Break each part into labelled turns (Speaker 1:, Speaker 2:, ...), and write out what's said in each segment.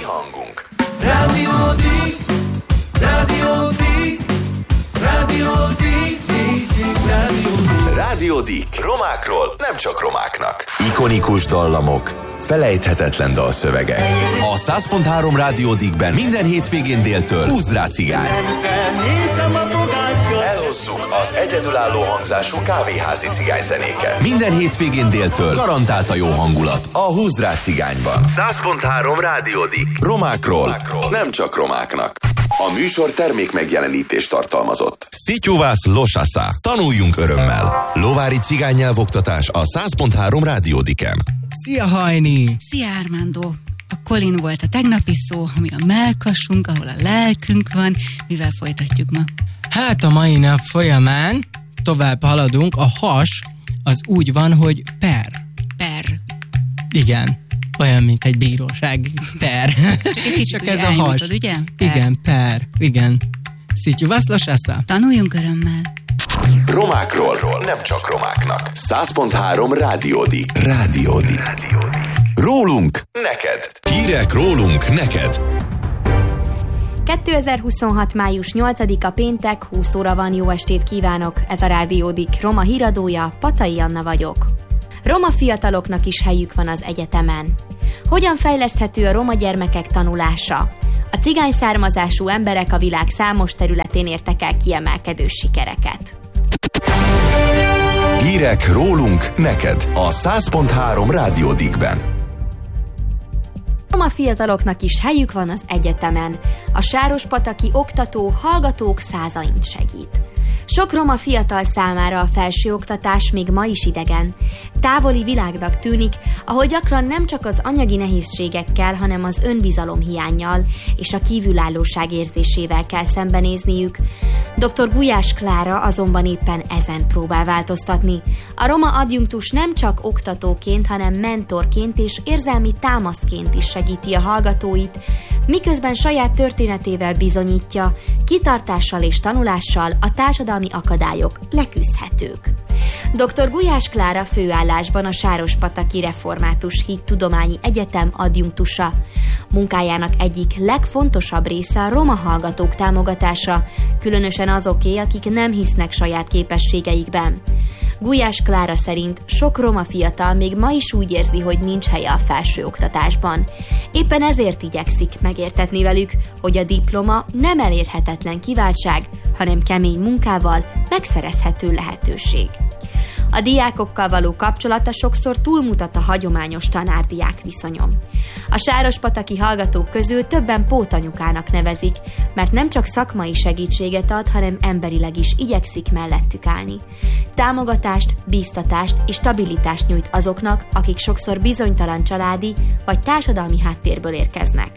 Speaker 1: hangunk.
Speaker 2: Rádiódik, Rádiódik, Rádiódik, Rádiódik.
Speaker 1: Rádiódik. Romákról nem csak romáknak. Ikonikus dallamok, felejthetetlen dalszövegek. A 100.3 Rádiódikben minden hétvégén déltől Húzd rá cigány. Elhozzuk az egyedülálló hangzású kávéházi cigányzenéket. Minden hétvégén déltől garantált a jó hangulat a Húzd rá cigányban. 100.3 Rádiódik. Romákról nem csak romáknak. A műsor termék megjelenítést tartalmazott. Szityuvász Losasa. Tanuljunk örömmel. Lovári cigánynyelvoktatás a 100.3 Rádiódiken.
Speaker 3: Szia, Hajni!
Speaker 4: Szia, Armando! A Colin volt a tegnapi szó, ami a mellkassunk, ahol a lelkünk van. Mivel folytatjuk ma?
Speaker 3: Hát a mai nap folyamán tovább haladunk. A has az úgy van, hogy per.
Speaker 4: Per.
Speaker 3: Igen. Olyan, mint egy bíróság. Per.
Speaker 4: Csak
Speaker 3: ez a has.
Speaker 4: Ugye? Per.
Speaker 3: Igen, per. Igen. Szityuvász Losasa.
Speaker 4: Tanuljunk örömmel.
Speaker 1: Romákról nem csak romáknak. 100.3 Rádiódik. Rádiódik. Rólunk neked. Hírek rólunk neked.
Speaker 5: 2026. május 8-a péntek, 20 óra van, jó estét kívánok! Ez a Rádiódik, Roma híradója, Patai Anna vagyok. Roma fiataloknak is helyük van az egyetemen. Hogyan fejleszthető a roma gyermekek tanulása? A cigány származású emberek a világ számos területén értek el kiemelkedő sikereket.
Speaker 1: Hírek rólunk neked a 100.3 Rádiódikben.
Speaker 5: Roma fiataloknak is helyük van az egyetemen. A sárospataki oktató hallgatók százain segít. Sok roma fiatal számára a felsőoktatás még ma is idegen. Távoli világnak tűnik, ahol gyakran nem csak az anyagi nehézségekkel, hanem az önbizalom hiánnyal és a kívülállóság érzésével kell szembenézniük. Dr. Gulyás Klára azonban éppen ezen próbál változtatni. A roma adjunktus nem csak oktatóként, hanem mentorként és érzelmi támaszként is segíti a hallgatóit, miközben saját történetével bizonyítja, kitartással és tanulással a társadalmi akadályok leküzdhetők. Dr. Gulyás Klára főállásban a Sárospataki Református Hittudományi Egyetem adjunktusa. Munkájának egyik legfontosabb része a roma hallgatók támogatása, különösen azoké, akik nem hisznek saját képességeikben. Gulyás Klára szerint sok roma fiatal még ma is úgy érzi, hogy nincs helye a felsőoktatásban. Éppen ezért igyekszik megértetni velük, hogy a diploma nem elérhetetlen kiváltság, hanem kemény munkával megszerezhető lehetőség. A diákokkal való kapcsolata sokszor túlmutat a hagyományos tanár-diák viszonyon. A sárospataki hallgatók közül többen pótanyukának nevezik, mert nem csak szakmai segítséget ad, hanem emberileg is igyekszik mellettük állni. Támogatást, bíztatást és stabilitást nyújt azoknak, akik sokszor bizonytalan családi vagy társadalmi háttérből érkeznek.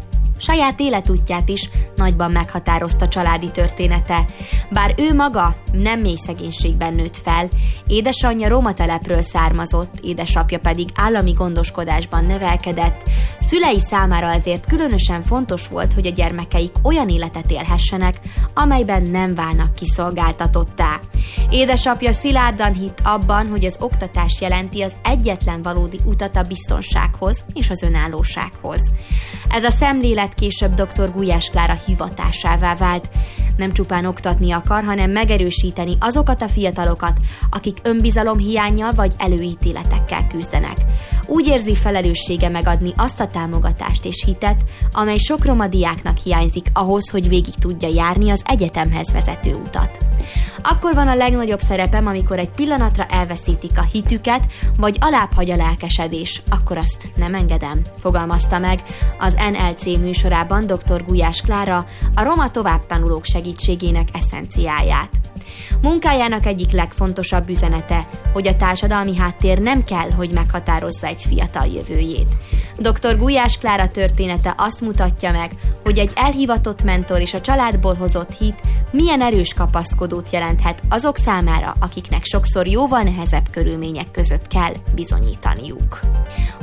Speaker 5: Saját életútját is nagyban meghatározta családi története. Bár ő maga nem mély szegénységben nőtt fel, édesanyja roma telepről származott, édesapja pedig állami gondoskodásban nevelkedett, szülei számára ezért különösen fontos volt, hogy a gyermekeik olyan életet élhessenek, amelyben nem válnak kiszolgáltatottá. Édesapja szilárdan hitt abban, hogy az oktatás jelenti az egyetlen valódi utat a biztonsághoz és az önállósághoz. Ez a szemlélet később dr. Gulyás Klára hivatásává vált. Nem csupán oktatni akar, hanem megerősíteni azokat a fiatalokat, akik önbizalom hiánnyal vagy előítéletekkel küzdenek. Úgy érzi felelőssége megadni azt a támogatást és hitet, amely sok roma diáknak hiányzik ahhoz, hogy végig tudja járni az egyetemhez vezető utat. Akkor van a legnagyobb szerepem, amikor egy pillanatra elveszítik a hitüket, vagy alábbhagy a lelkesedés, akkor azt nem engedem, fogalmazta meg az NLC műsorában dr. Gulyás Klára a roma továbbtanulók segítségének eszenciáját. Munkájának egyik legfontosabb üzenete, hogy a társadalmi háttér nem kell, hogy meghatározza egy fiatal jövőjét. Dr. Gulyás Klára története azt mutatja meg, hogy egy elhivatott mentor és a családból hozott hit milyen erős kapaszkodót jelenthet azok számára, akiknek sokszor jóval nehezebb körülmények között kell bizonyítaniuk.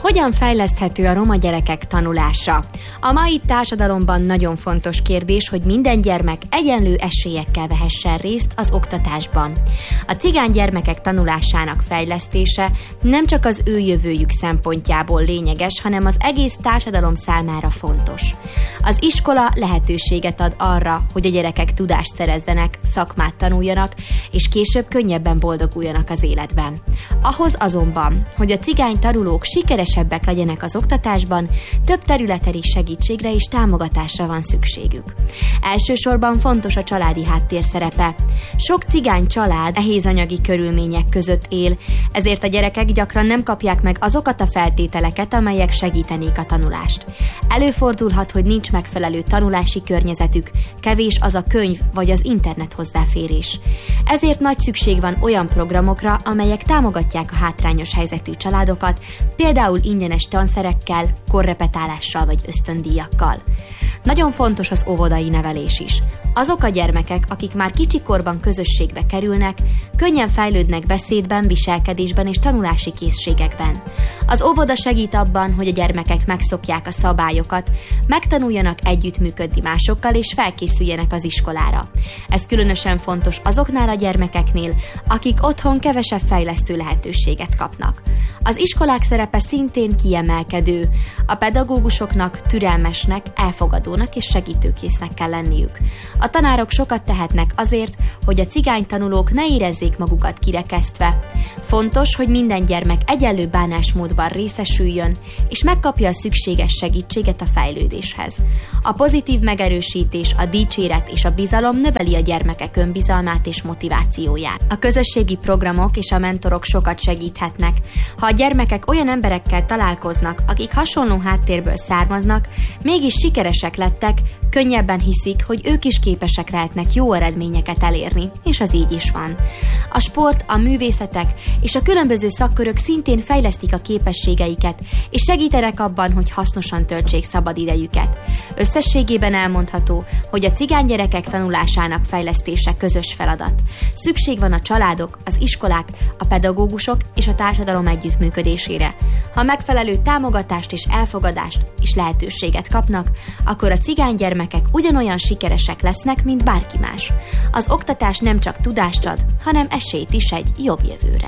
Speaker 5: Hogyan fejleszthető a roma gyerekek tanulása? A mai társadalomban nagyon fontos kérdés, hogy minden gyermek egyenlő esélyekkel vehessen részt az oktatásban. A cigány gyermekek tanulásának fejlesztése nem csak az ő jövőjük szempontjából lényeges, hanem az egész társadalom számára fontos. Az iskola lehetőséget ad arra, hogy a gyerekek tudást szerezzenek, szakmát tanuljanak, és később könnyebben boldoguljanak az életben. Ahhoz azonban, hogy a cigány tanulók sikeresebbek legyenek az oktatásban, több területen is segítségre és támogatásra van szükségük. Elsősorban fontos a családi háttér szerepe. Sok cigány család nehéz anyagi körülmények között él, ezért a gyerekek gyakran nem kapják meg azokat a feltételeket, amelyek segítenék a tanulást. Előfordulhat, hogy nincs megfelelő tanulási környezetük, kevés az a könyv vagy az internet hozzáférés. Ezért nagy szükség van olyan programokra, amelyek támogatják a hátrányos helyzetű családokat, például ingyenes tanszerekkel, korrepetálással vagy ösztöndíjakkal. Nagyon fontos az óvodai nevelés is. Azok a gyermekek, akik már kicsikorban közösségbe kerülnek, könnyen fejlődnek beszédben, viselkedésben és tanulási készségekben. Az óvoda segít abban, hogy a gyermekek megszokják a szabályokat, megtanuljanak együttműködni másokkal és felkészüljenek az iskolára. Ez különösen fontos azoknál a gyermekeknél, akik otthon kevesebb fejlesztő lehetőséget kapnak. Az iskolák szerepe szintén kiemelkedő. A pedagógusoknak türelmesnek, elfogadónak és segítőkésznek kell lenniük. A tanárok sokat tehetnek azért, hogy a cigány tanulók ne érezzék magukat kirekesztve. Fontos, hogy minden gyermek egyenlő bánásmódban részesüljön, és megkapja a szükséges segítséget a fejlődéshez. A pozitív megerősítés, a dicséret és a bizalom növeli a gyermekek önbizalmát és motivációját. A közösségi programok és a mentorok sokat segíthetnek. Ha a gyermekek olyan emberekkel találkoznak, akik hasonló háttérből származnak, mégis sikeresek lettek, könnyebben hiszik, hogy ők is képesek lehetnek jó eredményeket elérni, és az így is van. A sport, a művészetek és a különböző szakkörök szintén fejlesztik a képességeiket, és segítenek abban, hogy hasznosan töltsék szabadidejüket. Összességében elmondható, hogy a cigány gyerekek tanulásának fejlesztése közös feladat. Szükség van a családok, az iskolák, a pedagógusok és a társadalom együttműködésére. Ha megfelelő támogatást és elfogadást és lehetőséget kapnak, akkor a cigány gyermekek ugyanolyan sikeresek lesznek, mint bárki más. Az oktatás nem csak tudást ad, hanem esélyt is egy jobb jövőre.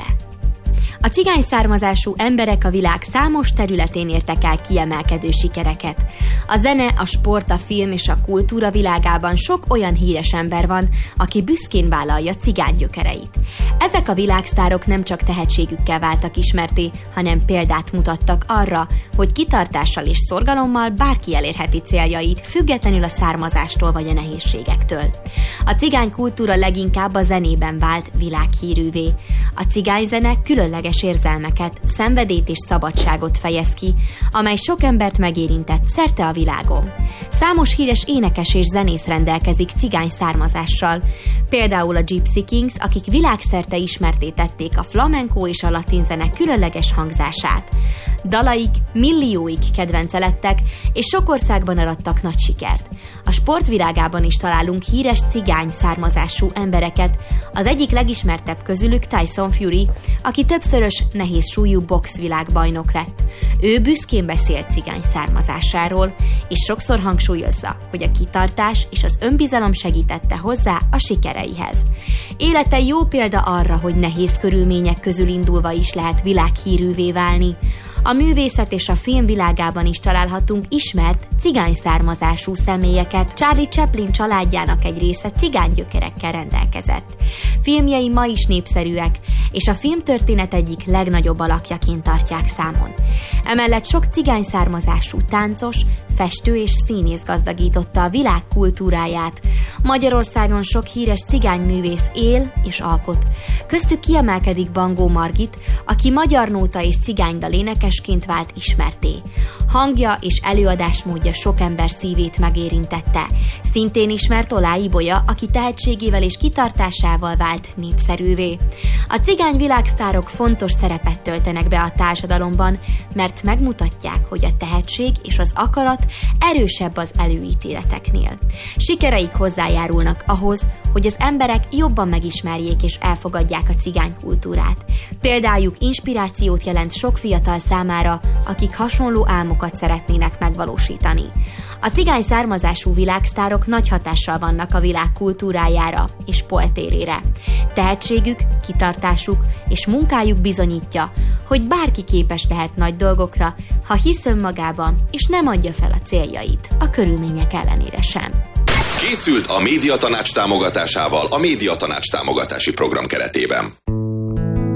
Speaker 5: A cigány származású emberek a világ számos területén értek el kiemelkedő sikereket. A zene, a sport, a film és a kultúra világában sok olyan híres ember van, aki büszkén vállalja cigány gyökereit. Ezek a világsztárok nem csak tehetségükkel váltak ismerté, hanem példát mutattak arra, hogy kitartással és szorgalommal bárki elérheti céljait, függetlenül a származástól vagy a nehézségektől. A cigány kultúra leginkább a zenében vált világhírűvé. A cigányzene különleges érzelmeket, szenvedélyt és szabadságot fejez ki, amely sok embert megérintett szerte a világon. Számos híres énekes és zenész rendelkezik cigány származással, például a Gypsy Kings, akik világszerte ismertté tették a flamenco és a latin zene különleges hangzását. Dalaik millióig kedvence lettek, és sok országban arattak nagy sikert. A sportvilágában is találunk híres cigány származású embereket, az egyik legismertebb közülük Tyson Fury, aki többszörös nehéz súlyú boxvilágbajnok lett. Ő büszkén beszél cigány származásáról, és sokszor hangsúlyozza, hogy a kitartás és az önbizalom segítette hozzá a sikereihez. Élete jó példa arra, hogy nehéz körülmények közül indulva is lehet világhírűvé válni. A művészet és a film világában is találhatunk ismert cigány származású személyeket. Charlie Chaplin családjának egy része cigány gyökerekkel rendelkezett. Filmjei ma is népszerűek, és a filmtörténet egyik legnagyobb alakjaként tartják számon. Emellett sok cigány származású táncos, festő és színész gazdagította a világ kultúráját. Magyarországon sok híres cigányművész él és alkot. Köztük kiemelkedik Bangó Margit, aki magyar nóta és cigánydal énekesként vált ismertté. Hangja és előadásmódja sok ember szívét megérintette. Szintén ismert Olá Ibolya, aki tehetségével és kitartásával vált népszerűvé. A cigány világsztárok fontos szerepet töltenek be a társadalomban, mert megmutatják, hogy a tehetség és az akarat erősebb az előítéleteknél. Sikereik hozzájárulnak ahhoz, hogy az emberek jobban megismerjék és elfogadják a cigány kultúrát. Példájuk inspirációt jelent sok fiatal számára, akik hasonló álmokat szeretnének megvalósítani. A cigány származású világsztárok nagy hatással vannak a világ kultúrájára és poltérére. Tehetségük, kitartásuk és munkájuk bizonyítja, hogy bárki képes lehet nagy dolgokra, ha hisz önmagában és nem adja fel a céljait, a körülmények ellenére sem.
Speaker 1: Készült a Médiatanács támogatásával a Médiatanács támogatási program keretében.